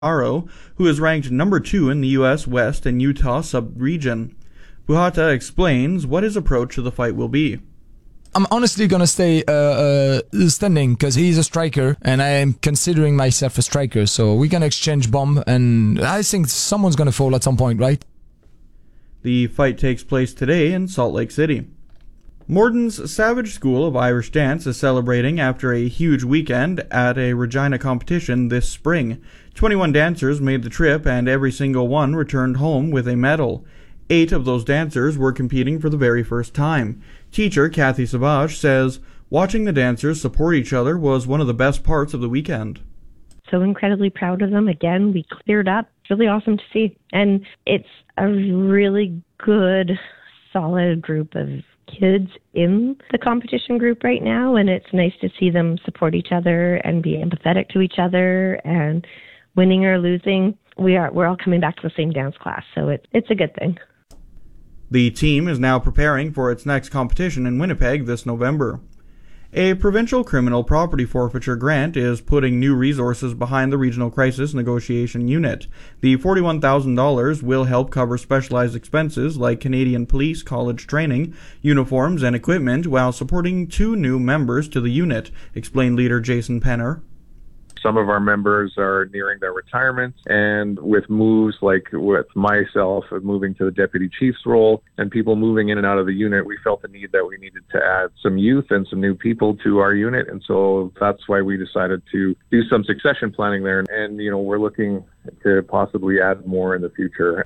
Aro, who is ranked number 2 in the U.S. West and Utah sub-region. Buhata explains what his approach to the fight will be. I'm honestly going to stay standing because he's a striker and I am considering myself a striker. So we're going to exchange bomb and I think someone's going to fall at some point, right? The fight takes place today in Salt Lake City. Morden's Savage School of Irish Dance is celebrating after a huge weekend at a Regina competition this spring. 21 dancers made the trip and every single one returned home with a medal. 8 of those dancers were competing for the very first time. Teacher Kathy Savage says watching the dancers support each other was one of the best parts of the weekend. So incredibly proud of them. Again, we cleared up. It's really awesome to see. And it's a really good, solid group of kids in the competition group right now. And it's nice to see them support each other and be empathetic to each other. And winning or losing, we're all coming back to the same dance class. So it's a good thing. The team is now preparing for its next competition in Winnipeg this November. A provincial criminal property forfeiture grant is putting new resources behind the Regional Crisis Negotiation Unit. The $41,000 will help cover specialized expenses like Canadian Police College training, uniforms, and equipment while supporting 2 new members to the unit, explained leader Jason Penner. Some of our members are nearing their retirement, and with moves like with myself moving to the deputy chief's role and people moving in and out of the unit, we felt the need that we needed to add some youth and some new people to our unit. And so that's why we decided to do some succession planning there. And, we're looking to possibly add more in the future.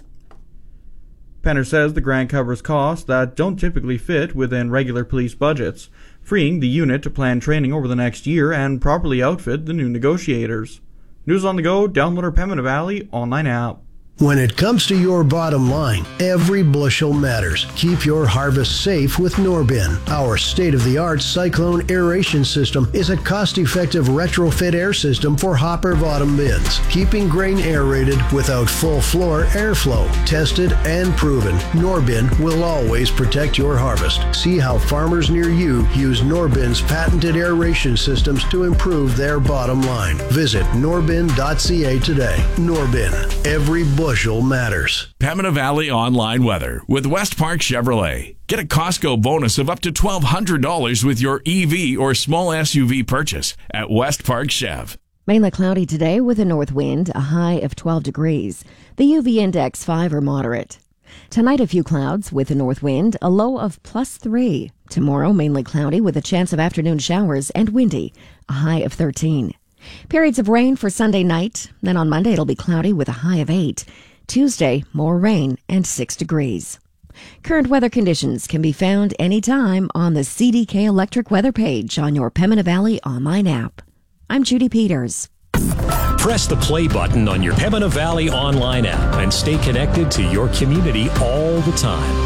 Penner says the grant covers costs that don't typically fit within regular police budgets, freeing the unit to plan training over the next year and properly outfit the new negotiators. News on the go, download our Pembina Valley online app. When it comes to your bottom line, every bushel matters. Keep your harvest safe with Norbin. Our state-of-the-art cyclone aeration system is a cost-effective retrofit air system for hopper bottom bins, keeping grain aerated without full floor airflow. Tested and proven, Norbin will always protect your harvest. See how farmers near you use Norbin's patented aeration systems to improve their bottom line. Visit norbin.ca today. Norbin. Every bushel matters. Pembina Valley online weather with West Park Chevrolet. Get a Costco bonus of up to $1,200 with your EV or small SUV purchase at West Park Chev. Mainly cloudy today with a north wind, a high of 12 degrees. The UV index 5 or moderate. Tonight a few clouds with a north wind, a low of +3. Tomorrow mainly cloudy with a chance of afternoon showers and windy, a high of 13. Periods of rain for Sunday night. Then on Monday, it'll be cloudy with a high of 8. Tuesday, more rain and 6 degrees. Current weather conditions can be found anytime on the CDK Electric weather page on your Pembina Valley online app. I'm Judy Peters. Press the play button on your Pembina Valley online app and stay connected to your community all the time.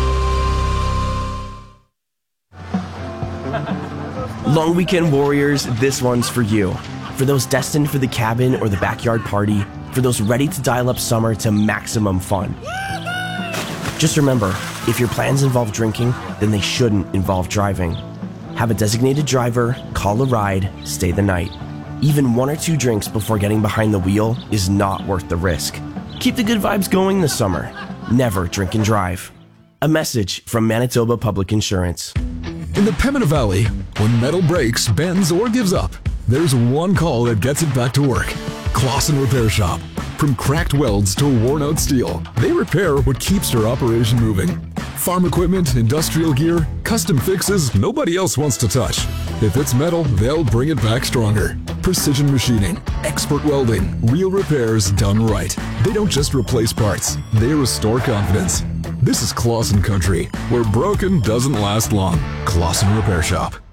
Long weekend warriors, this one's for you. For those destined for the cabin or the backyard party, for those ready to dial up summer to maximum fun. Just remember, if your plans involve drinking, then they shouldn't involve driving. Have a designated driver, call a ride, stay the night. Even 1 or 2 drinks before getting behind the wheel is not worth the risk. Keep the good vibes going this summer. Never drink and drive. A message from Manitoba Public Insurance. In the Pembina Valley, when metal breaks, bends, or gives up, there's one call that gets it back to work. Clausen Repair Shop. From cracked welds to worn-out steel, they repair what keeps your operation moving. Farm equipment, industrial gear, custom fixes nobody else wants to touch. If it's metal, they'll bring it back stronger. Precision machining, expert welding, real repairs done right. They don't just replace parts, they restore confidence. This is Clausen country, where broken doesn't last long. Clausen Repair Shop.